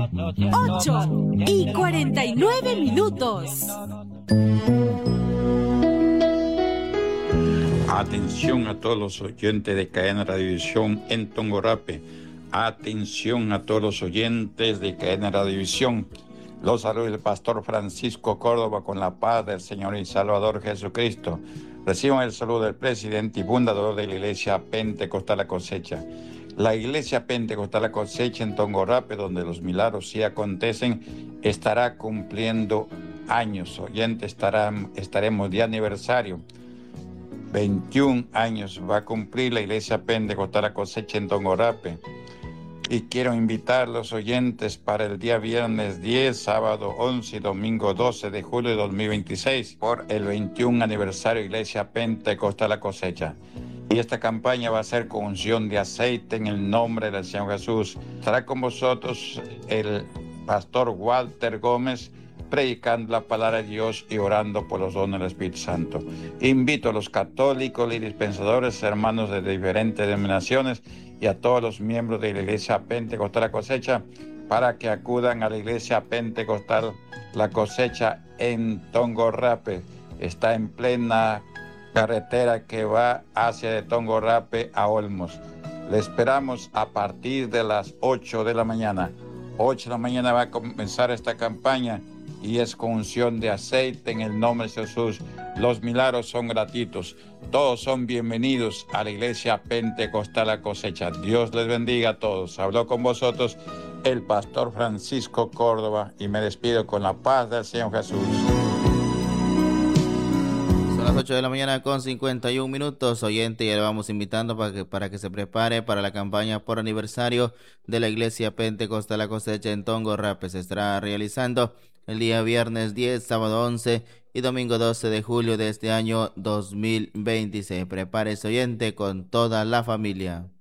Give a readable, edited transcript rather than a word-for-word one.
8:49. Atención a todos los oyentes de Cadena Radiovisión en Tongorape. Atención a todos los oyentes de Cadena Radiovisión. Los saluda el pastor Francisco Córdoba con la paz del Señor y Salvador Jesucristo. Reciban el saludo del presidente y fundador de la Iglesia Pentecostal La Cosecha. La Iglesia Pentecostal La Cosecha en Tongorape, donde los milagros sí acontecen, estará cumpliendo años. Oyentes, estaremos de aniversario. 21 años va a cumplir la Iglesia Pentecostal La Cosecha en Tongorape. Y quiero invitar a los oyentes para el día viernes 10, sábado 11 y domingo 12 de julio de 2026 por el 21 aniversario de Iglesia Pentecostal La Cosecha. Y esta campaña va a ser con unción de aceite en el nombre del Señor Jesús. Estará con vosotros el pastor Walter Gómez, predicando la palabra de Dios y orando por los dones del Espíritu Santo. Invito a los católicos y dispensadores, hermanos de diferentes denominaciones y a todos los miembros de la Iglesia Pentecostal La Cosecha para que acudan a la Iglesia Pentecostal La Cosecha en Tongorape. Está en plena carretera que va hacia de Tongorape a Olmos. Le esperamos a partir de las 8 de la mañana. 8 de la mañana va a comenzar esta campaña y es con unción de aceite en el nombre de Jesús. Los milagros son gratuitos. Todos son bienvenidos a la Iglesia Pentecostal La Cosecha. Dios les bendiga a todos. Habló con vosotros el pastor Francisco Córdoba y me despido con la paz del Señor Jesús. Son las 8 de la mañana con 51 minutos, oyente, y le vamos invitando para que se prepare para la campaña por aniversario de la Iglesia Pentecostal La Cosecha en Tongorape. Se estará realizando el día viernes 10, sábado 11 y domingo 12 de julio de este año 2026. Prepárese, oyente, con toda la familia.